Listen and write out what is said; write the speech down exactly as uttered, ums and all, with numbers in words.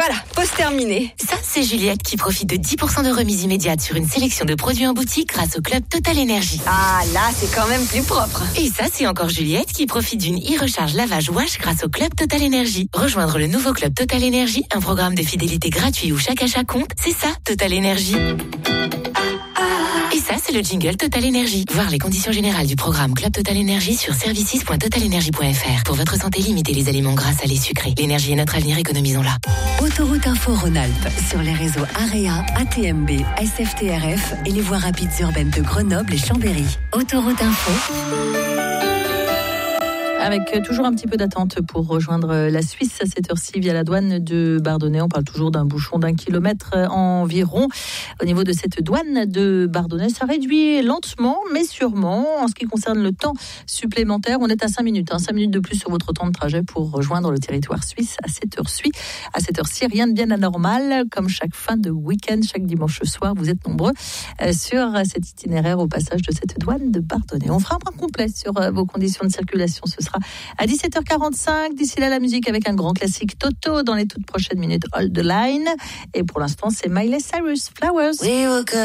Voilà, pause terminée. Ça, c'est Juliette qui profite de dix pour cent de remise immédiate sur une sélection de produits en boutique grâce au club Total Énergie. Ah, là, c'est quand même plus propre. Et ça, c'est encore Juliette qui profite d'une e-recharge lavage wash grâce au club Total Énergie. Rejoindre le nouveau club Total Énergie, un programme de fidélité gratuit où chaque achat compte, c'est ça, Total Énergie. Et ça, c'est le jingle Total Énergie. Voir les conditions générales du programme Club Total Énergie sur services point total énergie point f r. Pour votre santé, limitez les aliments gras, salés, sucrés. L'énergie est notre avenir, économisons-la. Autoroute Info Rhône-Alpes sur les réseaux AREA, A T M B, S F T R F et les voies rapides urbaines de Grenoble et Chambéry. Autoroute Info. Avec toujours un petit peu d'attente pour rejoindre la Suisse à cette heure-ci via la douane de Bardonnay. On parle toujours d'un bouchon d'un kilomètre environ. Au niveau de cette douane de Bardonnay, ça réduit lentement, mais sûrement. En ce qui concerne le temps supplémentaire, on est à cinq minutes. Hein, cinq minutes de plus sur votre temps de trajet pour rejoindre le territoire suisse à cette heure-ci. À cette heure-ci, rien de bien anormal. Comme chaque fin de week-end, chaque dimanche soir, vous êtes nombreux sur cet itinéraire au passage de cette douane de Bardonnay. On fera un point complet sur vos conditions de circulation. Ce sera à dix-sept heures quarante-cinq. D'ici là, la musique avec un grand classique Toto dans les toutes prochaines minutes. Hold the line. Et pour l'instant, c'est Miley Cyrus, Flowers. We were good.